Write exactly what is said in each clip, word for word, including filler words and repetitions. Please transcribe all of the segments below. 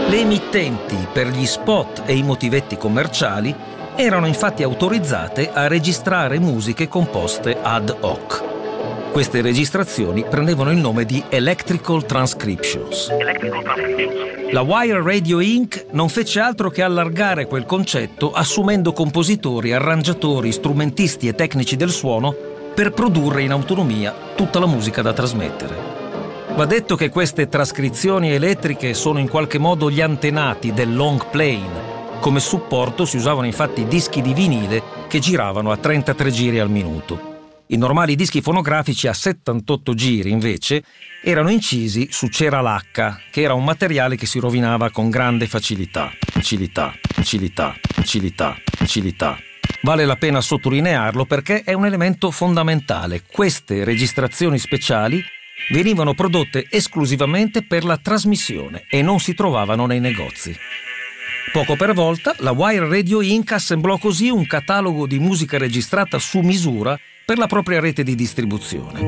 Le emittenti per gli spot e i motivetti commerciali erano infatti autorizzate a registrare musiche composte ad hoc. Queste registrazioni prendevano il nome di Electrical Transcriptions. Electrical Transcriptions. La Wire Radio incorporated non fece altro che allargare quel concetto assumendo compositori, arrangiatori, strumentisti e tecnici del suono per produrre in autonomia tutta la musica da trasmettere. Va detto che queste trascrizioni elettriche sono in qualche modo gli antenati del long plane. Come supporto si usavano infatti dischi di vinile che giravano a trentatré giri al minuto. I normali dischi fonografici a settantotto giri, invece, erano incisi su cera lacca, che era un materiale che si rovinava con grande facilità. Facilità, facilità, facilità, facilità. Vale la pena sottolinearlo perché è un elemento fondamentale. Queste registrazioni speciali venivano prodotte esclusivamente per la trasmissione e non si trovavano nei negozi. Poco per volta, la Wire Radio incorporated assemblò così un catalogo di musica registrata su misura per la propria rete di distribuzione.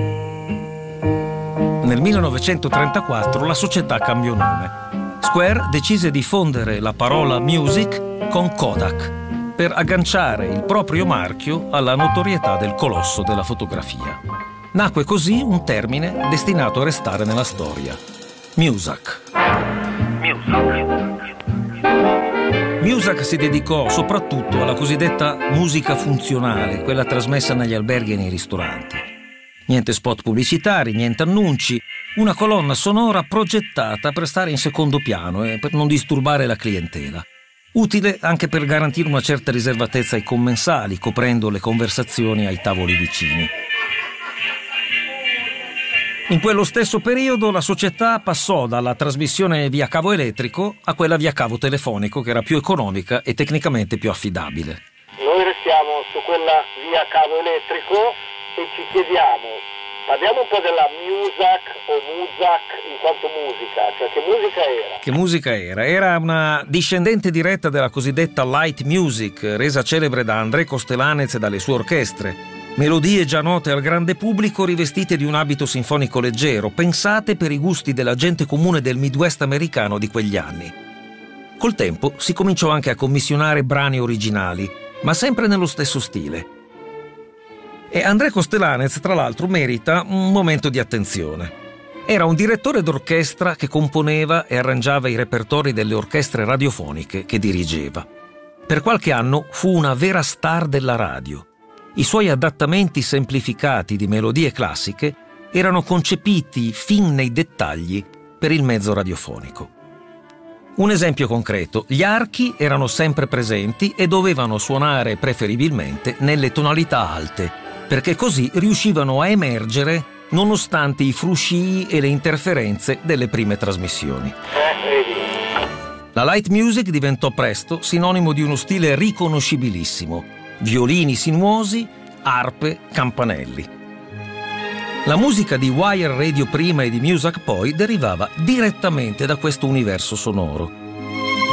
Nel millenovecentotrentaquattro la società cambiò nome. Square decise di fondere la parola music con Kodak per agganciare il proprio marchio alla notorietà del colosso della fotografia. Nacque così un termine destinato a restare nella storia: Muzak. Muzak si dedicò soprattutto alla cosiddetta musica funzionale, quella trasmessa negli alberghi e nei ristoranti. Niente spot pubblicitari, niente annunci, una colonna sonora progettata per stare in secondo piano e per non disturbare la clientela. Utile anche per garantire una certa riservatezza ai commensali, coprendo le conversazioni ai tavoli vicini. In quello stesso periodo la società passò dalla trasmissione via cavo elettrico a quella via cavo telefonico, che era più economica e tecnicamente più affidabile. Noi restiamo su quella via cavo elettrico e ci chiediamo, parliamo un po' della Muzak o Muzak in quanto musica, cioè che musica era? Che musica era? Era una discendente diretta della cosiddetta light music, resa celebre da André Kostelanez e dalle sue orchestre. Melodie già note al grande pubblico rivestite di un abito sinfonico leggero, pensate per i gusti della gente comune del Midwest americano di quegli anni. Col tempo si cominciò anche a commissionare brani originali, ma sempre nello stesso stile. E André Kostelanez, tra l'altro, merita un momento di attenzione. Era un direttore d'orchestra che componeva e arrangiava i repertori delle orchestre radiofoniche che dirigeva. Per qualche anno fu una vera star della radio. I suoi adattamenti semplificati di melodie classiche erano concepiti fin nei dettagli per il mezzo radiofonico. Un esempio concreto: gli archi erano sempre presenti e dovevano suonare preferibilmente nelle tonalità alte, perché così riuscivano a emergere nonostante i fruscii e le interferenze delle prime trasmissioni. La light music diventò presto sinonimo di uno stile riconoscibilissimo: violini sinuosi, arpe, campanelli. La musica di Wire Radio prima e di Muzak poi derivava direttamente da questo universo sonoro.